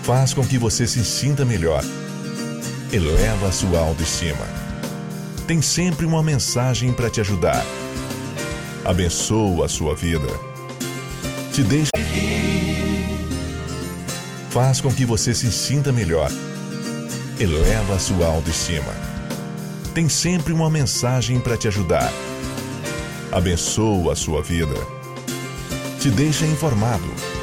Faz com que você se sinta melhor. Eleva a sua autoestima. Tem sempre uma mensagem para te ajudar. Abençoa a sua vida. Te deixa. Faz com que você se sinta melhor. Eleva a sua autoestima. Tem sempre uma mensagem para te ajudar. Abençoa a sua vida. Te deixa informado.